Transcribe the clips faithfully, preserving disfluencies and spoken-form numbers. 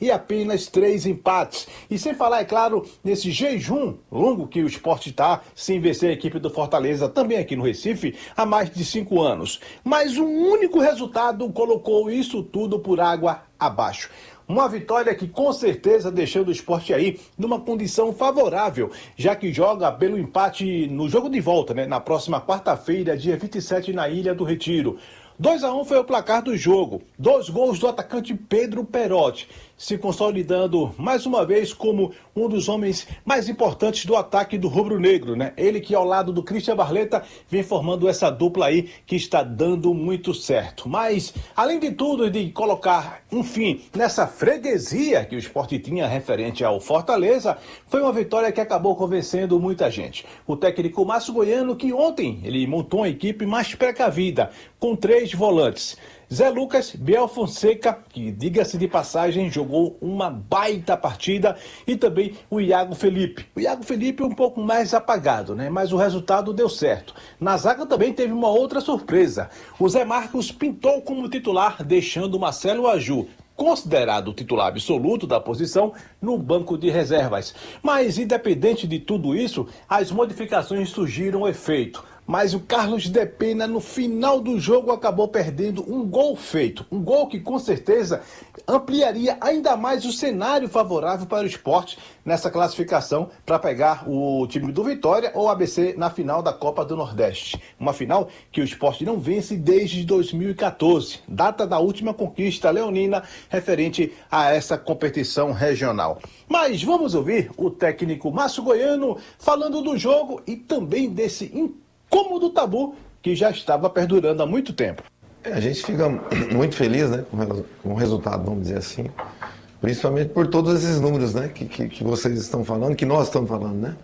e apenas três empates. E sem falar, é claro, nesse jejum longo que o Sport está sem vencer a equipe do Fortaleza, também aqui no Recife, há mais de cinco anos. Mas um único resultado colocou isso tudo por água abaixo. Uma vitória que com certeza deixando o Sport aí numa condição favorável, já que joga pelo empate no jogo de volta, né, na próxima quarta-feira, dia vinte e sete, na Ilha do Retiro. dois a um foi o placar do jogo. Dois gols do atacante Pedro Perotti, se consolidando mais uma vez como um dos homens mais importantes do ataque do rubro-negro, né? Ele que ao lado do Christian Barleta vem formando essa dupla aí que está dando muito certo. Mas, além de tudo, de colocar um fim nessa freguesia que o Sport tinha referente ao Fortaleza, foi uma vitória que acabou convencendo muita gente. O técnico Márcio Goiano, que ontem ele montou uma equipe mais precavida, com três volantes. Zé Lucas, Biel Fonseca, que diga-se de passagem, jogou uma baita partida, e também o Iago Felipe. O Iago Felipe um pouco mais apagado, né? Mas o resultado deu certo. Na zaga também teve uma outra surpresa. O Zé Marcos pintou como titular, deixando o Marcelo Aju, considerado o titular absoluto da posição, no banco de reservas. Mas, independente de tudo isso, as modificações surgiram efeito. Mas o Carlos Depena, no final do jogo, acabou perdendo um gol feito. Um gol que, com certeza, ampliaria ainda mais o cenário favorável para o Sport nessa classificação para pegar o time do Vitória ou A B C na final da Copa do Nordeste. Uma final que o Sport não vence desde dois mil e quatorze, data da última conquista leonina referente a essa competição regional. Mas vamos ouvir o técnico Márcio Goiano falando do jogo e também desse incômodo tabu que já estava perdurando há muito tempo. A gente fica muito feliz, né, com o resultado, vamos dizer assim, principalmente por todos esses números, né, que, que, que vocês estão falando, que nós estamos falando, né.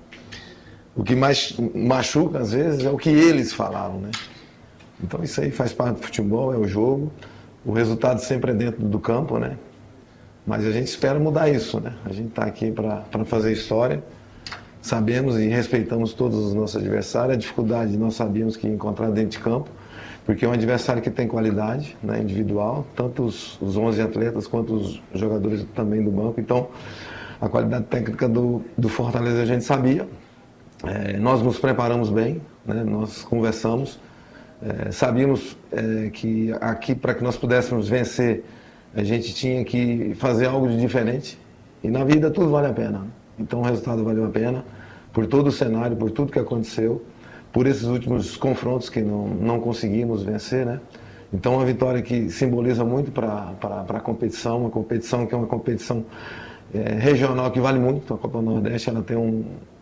O que mais machuca, às vezes, é o que eles falaram, né. Então isso aí faz parte do futebol, é o jogo, o resultado sempre é dentro do campo, né, mas a gente espera mudar isso, né. A gente está aqui para fazer história. Sabemos e respeitamos todos os nossos adversários. A dificuldade nós sabíamos que ia encontrar dentro de campo, porque é um adversário que tem qualidade, né, individual, tanto os, os onze atletas quanto os jogadores também do banco. Então, a qualidade técnica do, do Fortaleza a gente sabia. É, nós nos preparamos bem, né, nós conversamos, é, sabíamos é, que aqui, para que nós pudéssemos vencer, a gente tinha que fazer algo de diferente. E na vida tudo vale a pena, né? Então o resultado valeu a pena, por todo o cenário, por tudo que aconteceu, por esses últimos confrontos que não, não conseguimos vencer, né? Então uma vitória que simboliza muito para a competição, uma competição que é uma competição é, regional que vale muito. A Copa Nordeste ela tem um,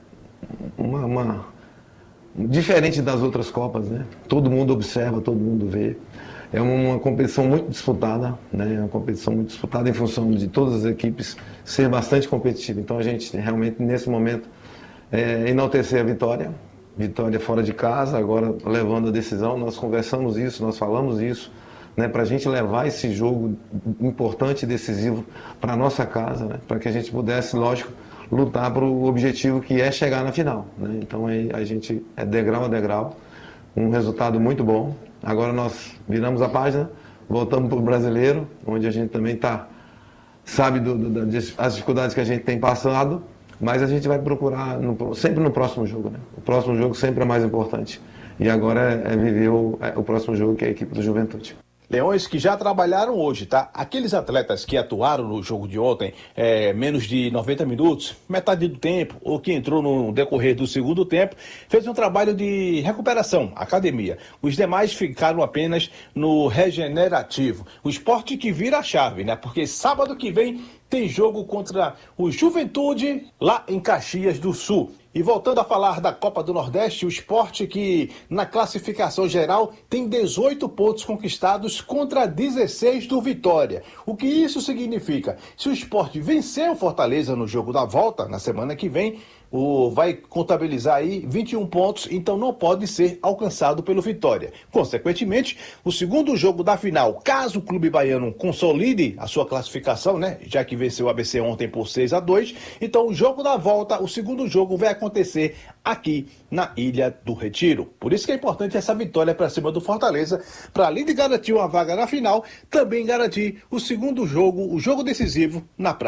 uma, uma... diferente das outras Copas, né? Todo mundo observa, todo mundo vê. É uma competição muito disputada, né? É uma competição muito disputada em função de todas as equipes ser bastante competitiva. Então a gente realmente, nesse momento, é, enaltecer a vitória, vitória fora de casa, agora levando a decisão. Nós conversamos isso, nós falamos isso, né? Para a gente levar esse jogo importante e decisivo para a nossa casa, né? Para que a gente pudesse, lógico, lutar para o objetivo que é chegar na final, né? Então aí a gente é degrau a degrau, um resultado muito bom. Agora nós viramos a página, voltamos para o Brasileiro, onde a gente também tá, sabe do, do, das dificuldades que a gente tem passado, mas a gente vai procurar no, sempre no próximo jogo, né? O próximo jogo sempre é mais importante. E agora é, é viver o, é, o próximo jogo, que é a equipe do Juventude. Leões que já trabalharam hoje, tá? Aqueles atletas que atuaram no jogo de ontem, é, menos de noventa minutos, metade do tempo, ou que entrou no decorrer do segundo tempo, fez um trabalho de recuperação, academia. Os demais ficaram apenas no regenerativo. O Sport que vira a chave, né? Porque sábado que vem tem jogo contra o Juventude lá em Caxias do Sul. E voltando a falar da Copa do Nordeste, o Sport que na classificação geral tem dezoito pontos conquistados contra dezesseis do Vitória. O que isso significa? Se o Sport vencer o Fortaleza no jogo da volta, na semana que vem, o, vai contabilizar aí vinte e um pontos, então não pode ser alcançado pelo Vitória. Consequentemente, o segundo jogo da final, caso o clube baiano consolide a sua classificação, né, já que venceu o A B C ontem por seis a dois, então o jogo da volta, o segundo jogo vai acontecer aqui na Ilha do Retiro. Por isso que é importante essa vitória para cima do Fortaleza, para além de garantir uma vaga na final, também garantir o segundo jogo, o jogo decisivo na praia.